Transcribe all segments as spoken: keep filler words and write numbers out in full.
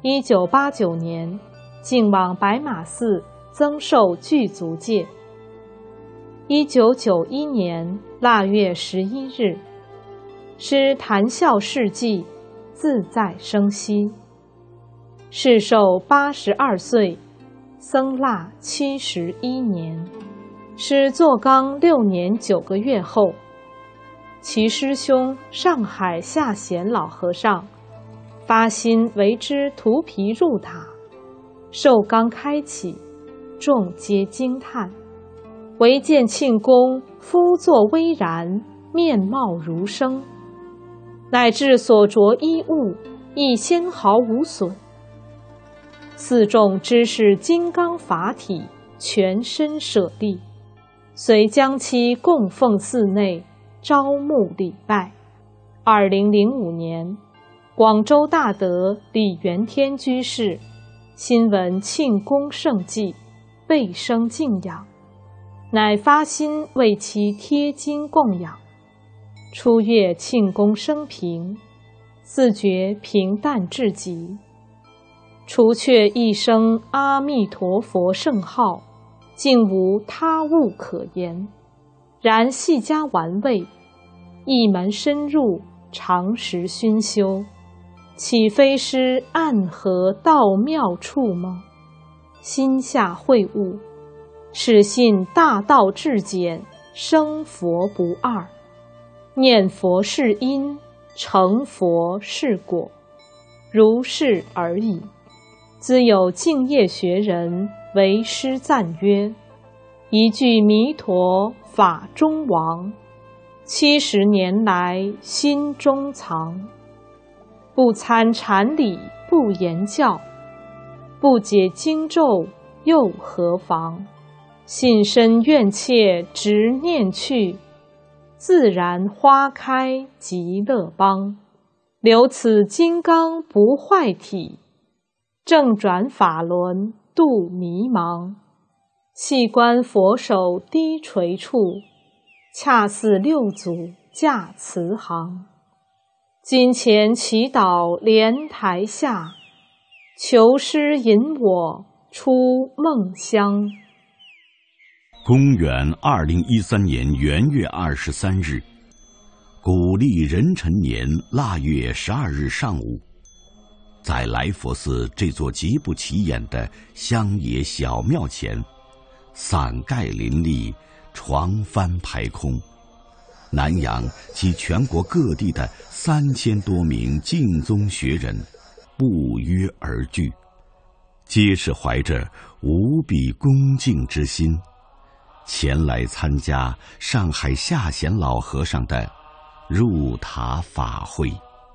一九八九年，竟往白马寺增寿具足戒。一九九一年腊月十一日，师谈笑事迹，自在生息。世寿八十二岁，僧腊七十一年。师坐缸六年九个月后，其师兄上海下贤老和尚发心为之涂皮入塔，寿缸开启，众皆惊叹。唯见庆公肤作微然，面貌如生，乃至所着衣物亦纤毫无损。四众知是金刚法体，全身舍利，遂将其供奉寺内，招募礼拜。二零零五年，广州大德李元天居士新闻庆公圣迹，倍生敬仰，乃发心为其贴经供养。初阅庆公生平，自觉平淡至极，除却一声阿弥陀佛圣号，竟无他物可言。然细加玩味，一门深入，常时熏修，岂非师暗合道妙处吗？心下会悟，始信大道至简，生佛不二。念佛是因，成佛是果，如是而已。兹有净业学人为师赞曰：一句弥陀法中王，七十年来心中藏。不参禅理不言教，不解经咒又何妨？信身愿切执念去，自然花开极乐邦。留此金刚不坏体，正转法轮度迷茫。细观佛手低垂处，恰似六祖驾慈航。金钱祈祷莲台下，求师引我出梦乡。 公元二零一三年元月二十三日，古历壬辰年腊月十二日上午，在来佛寺这座极不起眼的乡野小庙前，伞盖林立，床幡排空，南洋及全国各地的三千多名净宗学人不约而聚，皆是怀着无比恭敬之心前来参加上海下贤老和尚的入塔法会。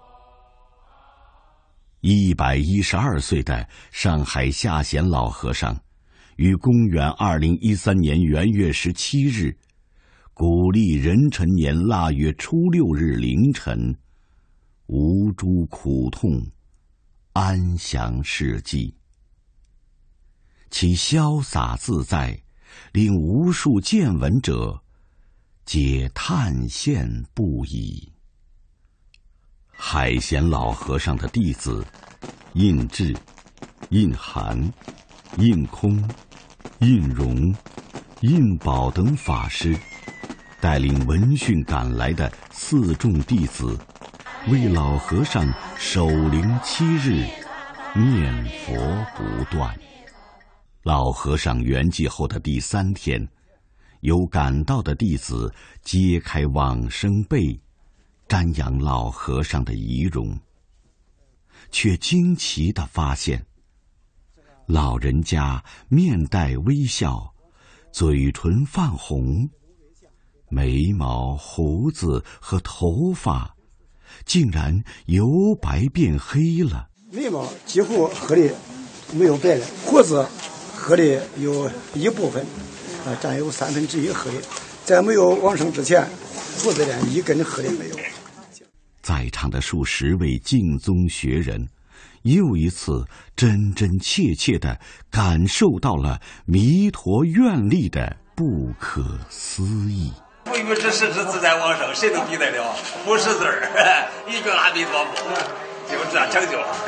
一百一十二岁的上海下贤老和尚，于公元二零一三年元月十七日，古历壬辰年腊月初六日凌晨，无诸苦痛，安详逝迹。其潇洒自在，令无数见闻者皆叹羡不已。海贤老和尚的弟子印智、印涵、印空、印容、印宝等法师，带领闻讯赶来的四众弟子，为老和尚守灵七日，念佛不断。老和尚圆寂后的第三天，有赶到的弟子揭开往生被，瞻仰老和尚的遗容，却惊奇地发现，老人家面带微笑，嘴唇泛红，眉毛、胡子和头发竟然由白变黑了。 眉毛几乎黑的没有白了，胡子黑的有一部分，啊，占有三分之一黑的。在没有往生之前，胡子连一根黑的没有。 在场的数十位净宗学人，又一次真真切切地感受到了弥陀愿力的不可思议。 不与之实之自在往生，谁能比得了？不识字儿，一个阿弥陀佛，就这成就了。